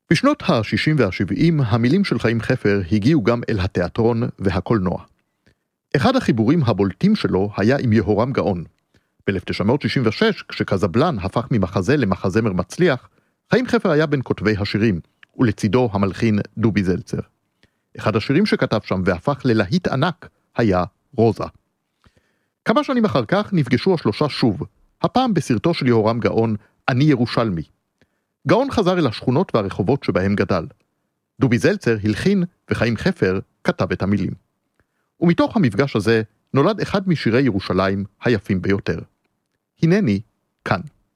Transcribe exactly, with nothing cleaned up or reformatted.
בשנות ה-שישים וה-שבעים המילים של חיים חפר הגיעו גם אל התיאטרון והקולנוע. אחד החיבורים הבולטים שלו היה עם יהורם גאון. ב-אלף תשע מאות שישים ושש, כשקזבלן הפך ממחזה למחזמר מצליח, חיים חפר היה בין כותבי השירים, ולצידו המלחין דובי זלצר. אחד השירים שכתב שם והפך ללהיט ענק היה רוזה. כמה שנים אחר כך נפגשו השלושה שוב, הפעם בסרטו של יהורם גאון, אני ירושלמי. גאון חזר אל השכונות והרחובות שבהם גדל. דובי זלצר הלחין וחיים חפר כתב את המילים. ומתוך המפגש הזה נולד אחד משירי ירושלים היפים ביותר. הנני כאן.